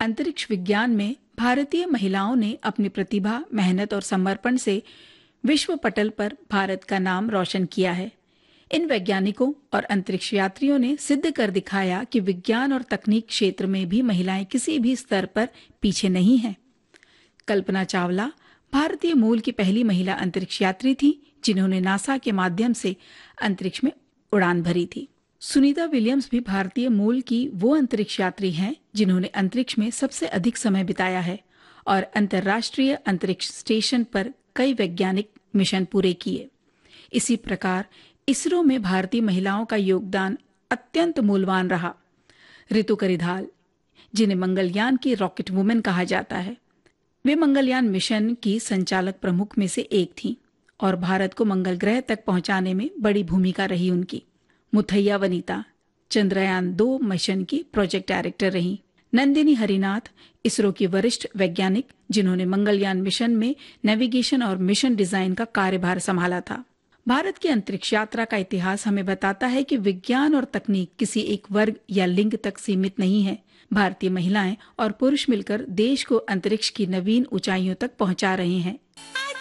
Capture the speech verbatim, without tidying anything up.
अंतरिक्ष विज्ञान में भारतीय महिलाओं ने अपनी प्रतिभा, मेहनत और समर्पण से विश्व पटल पर भारत का नाम रोशन किया है। इन वैज्ञानिकों और अंतरिक्ष यात्रियों ने सिद्ध कर दिखाया कि विज्ञान और तकनीक क्षेत्र में भी महिलाएं किसी भी स्तर पर पीछे नहीं हैं। कल्पना चावला भारतीय मूल की पहली महिला अंतरिक्ष यात्री थी, जिन्होंने नासा के माध्यम से अंतरिक्ष में उड़ान भरी थी। सुनीता विलियम्स भी भारतीय मूल की वो अंतरिक्ष यात्री हैं जिन्होंने अंतरिक्ष में सबसे अधिक समय बिताया है और अंतर्राष्ट्रीय अंतरिक्ष स्टेशन पर कई वैज्ञानिक मिशन पूरे किए। इसी प्रकार इसरो में भारतीय महिलाओं का योगदान अत्यंत मूल्यवान रहा। ऋतु करिधाल, जिन्हें मंगलयान की रॉकेट वुमेन कहा जाता है, वे मंगलयान मिशन की संचालक प्रमुख में से एक थीं और भारत को मंगल ग्रह तक पहुंचाने में बड़ी भूमिका रही उनकी। मुथैया वनीता चंद्रयान दो मिशन की प्रोजेक्ट डायरेक्टर रहीं। नंदिनी हरिनाथ इसरो की वरिष्ठ वैज्ञानिक, जिन्होंने मंगलयान मिशन में नेविगेशन और मिशन डिजाइन का कार्यभार संभाला था। भारत की अंतरिक्ष यात्रा का इतिहास हमें बताता है कि विज्ञान और तकनीक किसी एक वर्ग या लिंग तक सीमित नहीं है। भारतीय महिलाएं और पुरुष मिलकर देश को अंतरिक्ष की नवीन ऊंचाइयों तक पहुंचा रहे हैं।